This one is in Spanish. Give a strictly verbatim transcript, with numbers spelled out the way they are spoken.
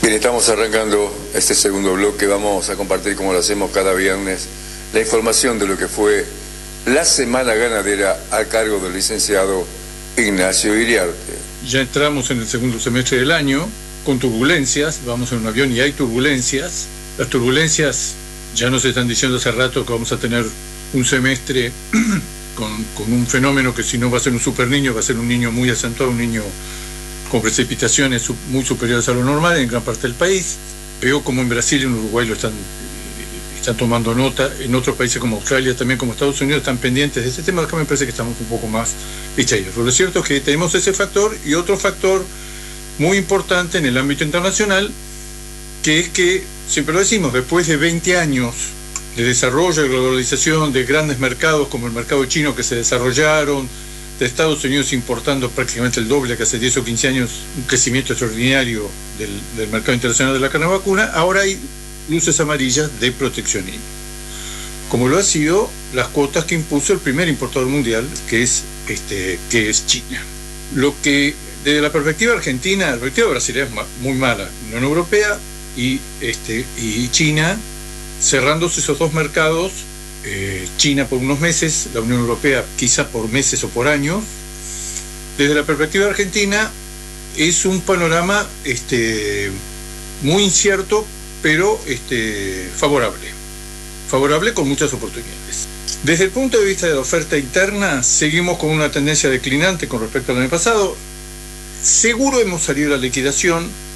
Bien, estamos arrancando este segundo bloque. Vamos a compartir, como lo hacemos cada viernes, la información de lo que fue la semana ganadera a cargo del licenciado Ignacio Iriarte. Ya entramos en el segundo semestre del año con turbulencias. Vamos en un avión y hay turbulencias. Las turbulencias ya nos están diciendo hace rato que vamos a tener un semestre con, con un fenómeno que, si no va a ser un super niño, va a ser un niño muy acentuado, un niño con precipitaciones muy superiores a lo normal en gran parte del país. Veo como en Brasil y en Uruguay lo están, están tomando nota. En otros países como Australia, también como Estados Unidos, están pendientes de este tema. Acá me parece que estamos un poco más distraídos. Lo cierto es que tenemos ese factor y otro factor muy importante en el ámbito internacional, que es que, siempre lo decimos, después de veinte años de desarrollo, de globalización, de grandes mercados como el mercado chino que se desarrollaron, de Estados Unidos importando prácticamente el doble que hace diez o quince años, un crecimiento extraordinario del, del mercado internacional de la carne vacuna, ahora hay luces amarillas de proteccionismo, como lo ha sido las cuotas que impuso el primer importador mundial, que es, este, que es China. Lo que, desde la perspectiva argentina, la perspectiva brasileña es muy mala, Unión Europea y, este, y China, cerrándose esos dos mercados, Eh, China por unos meses, la Unión Europea quizá por meses o por años. Desde la perspectiva argentina es un panorama este, muy incierto, pero este, favorable, favorable con muchas oportunidades. Desde el punto de vista de la oferta interna, seguimos con una tendencia declinante con respecto al año pasado. Seguro hemos salido de la liquidación.